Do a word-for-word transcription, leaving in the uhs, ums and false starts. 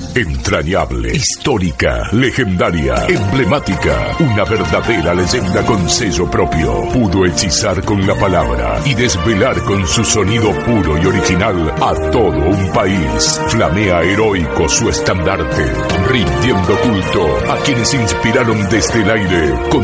Entrañable, histórica, legendaria, emblemática. Una verdadera leyenda con sello propio. Pudo hechizar con la palabra y desvelar con su sonido puro y original a todo un país. Flamea heroico su estandarte, rindiendo culto a quienes inspiraron desde el aire con